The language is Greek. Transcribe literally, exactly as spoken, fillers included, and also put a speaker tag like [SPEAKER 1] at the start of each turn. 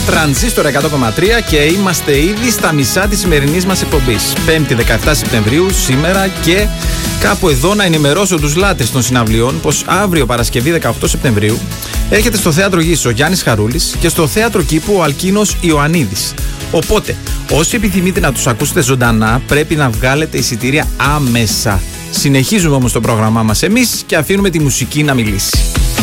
[SPEAKER 1] Τρανζίστορ εκατό κόμμα τρία και είμαστε ήδη στα μισά της σημερινής μας εκπομπής. Πέμπτη δεκαεφτά Σεπτεμβρίου, σήμερα, και κάπου εδώ να ενημερώσω τους λάτρεις των συναυλιών πως αύριο Παρασκευή δεκαοκτώ Σεπτεμβρίου έρχεται στο Θέατρο Γης ο Γιάννης Χαρούλης και στο Θέατρο Κήπου ο Αλκίνος Ιωαννίδης. Οπότε, όσοι επιθυμείτε να τους ακούσετε ζωντανά, πρέπει να βγάλετε εισιτήρια άμεσα. Συνεχίζουμε όμως το πρόγραμμά μας εμείς και αφήνουμε τη μουσική να μιλήσει.